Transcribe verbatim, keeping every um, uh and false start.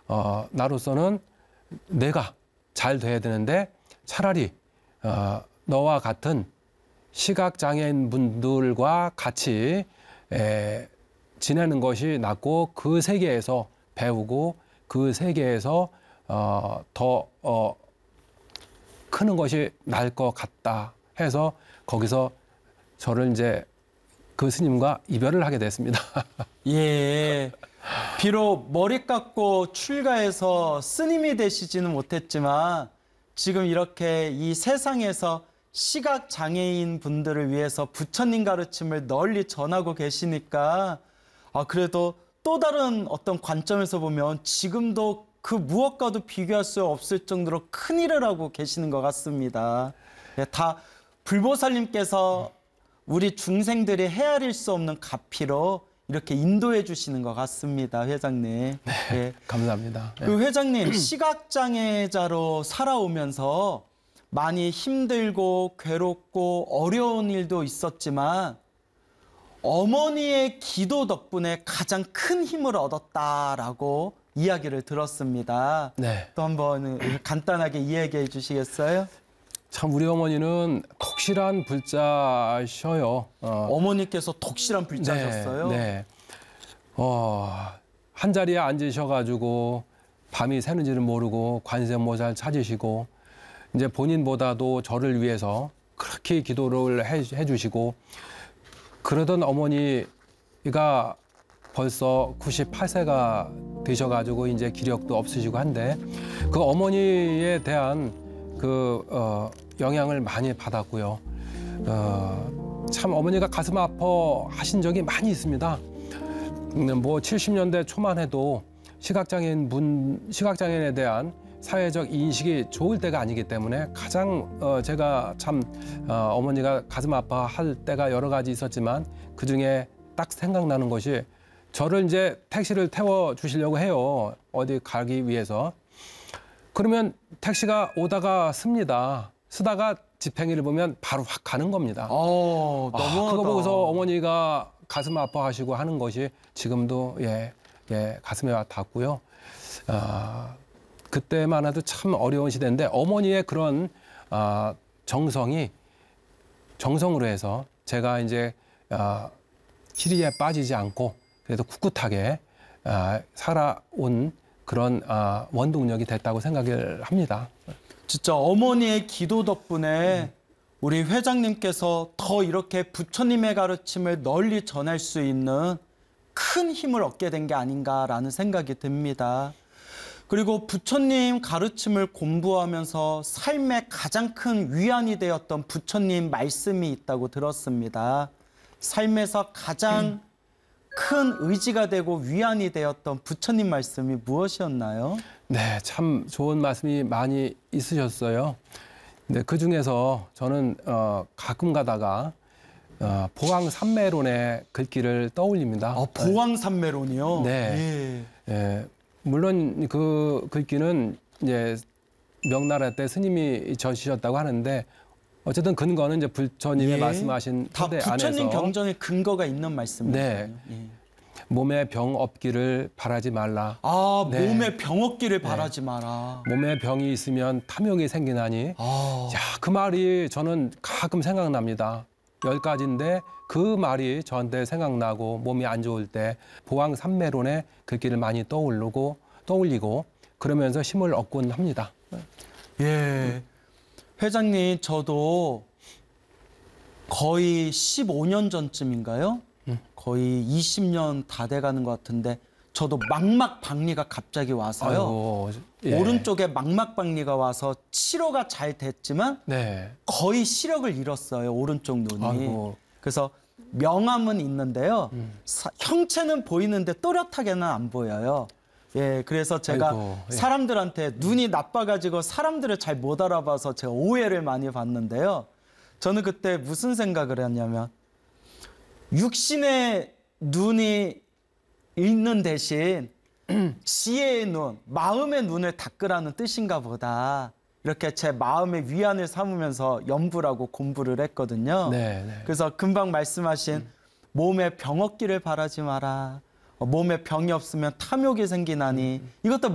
어, 나로서는 내가 잘 돼야 되는데 차라리 어, 너와 같은 시각장애인 분들과 같이 에, 지내는 것이 낫고 그 세계에서 배우고 그 세계에서 어, 더 어, 크는 것이 나을 것 같다 해서 거기서 저를 이제 그 스님과 이별을 하게 됐습니다. 예. 비록 머리 깎고 출가해서 스님이 되시지는 못했지만 지금 이렇게 이 세상에서 시각 장애인 분들을 위해서 부처님 가르침을 널리 전하고 계시니까 아 그래도 또 다른 어떤 관점에서 보면 지금도 그 무엇과도 비교할 수 없을 정도로 큰 일을 하고 계시는 것 같습니다. 네, 다 불보살님께서 우리 중생들이 헤아릴 수 없는 가피로 이렇게 인도해 주시는 것 같습니다, 회장님. 네, 네. 감사합니다. 네. 그 회장님, 시각장애자로 살아오면서 많이 힘들고 괴롭고 어려운 일도 있었지만 어머니의 기도 덕분에 가장 큰 힘을 얻었다라고 이야기를 들었습니다. 네. 또 한번 간단하게 이야기해 주시겠어요? 참 우리 어머니는 독실한 불자셔요. 어, 어머니께서 독실한 불자셨어요? 네. 네. 어, 한 자리에 앉으셔가지고 밤이 새는지를 모르고 관세음보살 찾으시고 이제 본인보다도 저를 위해서 그렇게 기도를 해, 해주시고 그러던 어머니가 벌써 구십팔 세가 되셔가지고 이제 기력도 없으시고 한데 그 어머니에 대한 그 어, 영향을 많이 받았고요. 어, 참 어머니가 가슴 아파 하신 적이 많이 있습니다. 음, 뭐 칠십 년대 초만 해도 시각장애인 분, 시각장애인에 대한 사회적 인식이 좋을 때가 아니기 때문에 가장 어, 제가 참 어, 어머니가 가슴 아파할 때가 여러 가지 있었지만 그 중에 딱 생각나는 것이 저를 이제 택시를 태워 주시려고 해요. 어디 가기 위해서. 그러면 택시가 오다가 씁니다. 쓰다가 지팽이를 보면 바로 확 가는 겁니다. 어, 아, 너무하다. 그거 보고서 어머니가 가슴 아파하시고 하는 것이 지금도 예, 예 가슴에 와 닿고요. 아, 그때만 해도 참 어려운 시대인데 어머니의 그런 아, 정성이 정성으로 해서 제가 이제 아, 시리에 빠지지 않고 그래도 꿋꿋하게 아, 살아온 그런 아, 원동력이 됐다고 생각을 합니다. 진짜 어머니의 기도 덕분에 우리 회장님께서 더 이렇게 부처님의 가르침을 널리 전할 수 있는 큰 힘을 얻게 된 게 아닌가라는 생각이 듭니다. 그리고 부처님 가르침을 공부하면서 삶에 가장 큰 위안이 되었던 부처님 말씀이 있다고 들었습니다. 삶에서 가장 큰 의지가 되고 위안이 되었던 부처님 말씀이 무엇이었나요? 네, 참 좋은 말씀이 많이 있으셨어요. 근데 그 중에서 저는 어, 가끔 가다가 어, 보왕삼매론의 글귀를 떠올립니다. 아, 보왕삼매론이요? 네. 예. 예, 물론 그 글귀는 이제 명나라 때 스님이 저시셨다고 하는데 어쨌든 근거는 이제 부처님이 예. 말씀하신 다 토대 부처님 안에서 경전에 근거가 있는 말씀이죠. 네. 예. 몸에 병 없기를 바라지 말라. 아, 네. 몸에 병 없기를 바라지 마라. 몸에 병이 있으면 탐욕이 생기나니. 아. 야, 그 말이 저는 가끔 생각납니다. 열 가지인데 그 말이 저한테 생각나고 몸이 안 좋을 때 보왕삼매론의 글귀를 많이 떠올리고 떠올리고 그러면서 힘을 얻곤 합니다. 예. 회장님, 저도 거의 십오 년 전쯤인가요? 음. 거의 이십 년 다 돼가는 것 같은데 저도 망막박리가 갑자기 와서요. 아이고, 예. 오른쪽에 망막박리가 와서 치료가 잘 됐지만 네. 거의 시력을 잃었어요. 오른쪽 눈이. 아이고. 그래서 명암은 있는데요. 음. 사, 형체는 보이는데 또렷하게는 안 보여요. 예, 그래서 제가 아이고, 예. 사람들한테 눈이 나빠가지고 사람들을 잘 못 알아봐서 제가 오해를 많이 받는데요. 저는 그때 무슨 생각을 했냐면 육신의 눈이 있는 대신 지혜의 눈, 마음의 눈을 닦으라는 뜻인가 보다. 이렇게 제 마음의 위안을 삼으면서 연불하고 공부를 했거든요. 네, 네. 그래서 금방 말씀하신 몸에 병 없기를 바라지 마라. 몸에 병이 없으면 탐욕이 생기나니 이것도